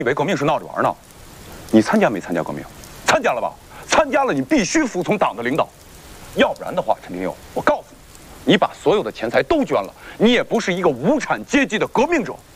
以为革命是闹着玩呢？你参加没参加革命？参加了吧？参加了，你必须服从党的领导，要不然的话，陈廷佑，我告诉你，你把所有的钱财都捐了，你也不是一个无产阶级的革命者。